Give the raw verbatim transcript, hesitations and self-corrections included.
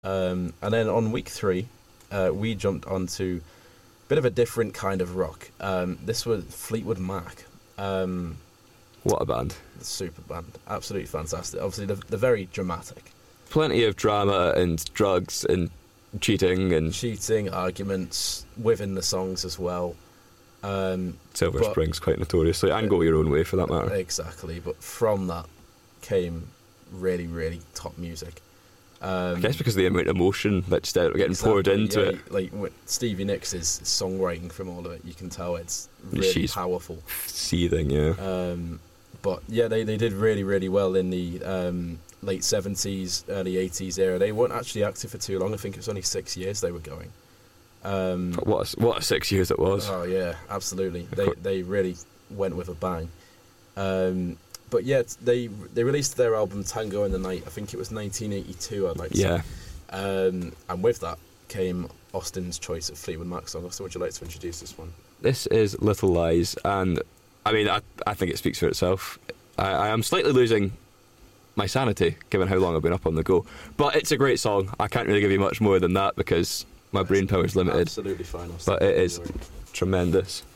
Um, and then on week three, uh, we jumped onto a bit of a different kind of rock. Um, this was Fleetwood Mac. Um, what a band. Super band. Absolutely fantastic. Obviously, they're, they're very dramatic. Plenty of drama and drugs and cheating and... Cheating, arguments within the songs as well. Um, Silver but, Spring's quite notoriously, and Go Your Own Way for that matter. Exactly, but from that came really, really top music. Um, I guess because of the amount of emotion that's getting exactly, poured into yeah, it. Like with Stevie Nicks' songwriting from all of it, you can tell it's really She's powerful. Seething, yeah. Um, but yeah, they, they did really, really well in the um, late seventies, early eighties era. They weren't actually active for too long. I think it was only six years they were going. Um, what a, what a six years it was. Oh yeah, absolutely. They they really went with a bang. Um, but yeah, they they released their album Tango in the Night. I think it was nineteen eighty-two. I'd like to yeah. say. Um, and with that came Austin's choice of Fleetwood Mac song. So would you like to introduce this one? This is Little Lies, and I mean, I I think it speaks for itself. I, I am slightly losing my sanity given how long I've been up on the go, but it's a great song. I can't really give you much more than that because my brain power is limited. Absolutely fine. But it is tremendous.